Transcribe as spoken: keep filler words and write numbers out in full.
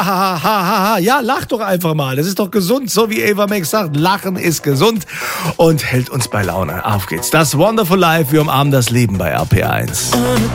Ha, ha, ha, ha, ha. Ja, lach doch einfach mal. Das ist doch gesund, so wie Ava Max sagt. Lachen ist gesund und hält uns bei Laune. Auf geht's. Das Wonderful Life. Wir umarmen das Leben bei R P R eins.